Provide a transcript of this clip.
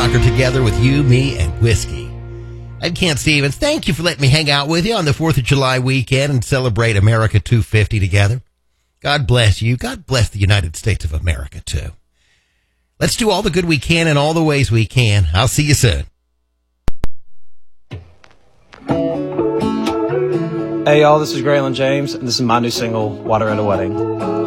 rocker together with you, me, and whiskey. I'm Kent Stevens. Thank you for letting me hang out with you on the 4th of July weekend and celebrate America 250 together. God bless you. God bless the United States of America, too. Let's do all the good we can in all the ways we can. I'll see you soon. Hey, y'all, this is Graylin James, and this is my new single, Water at a Wedding.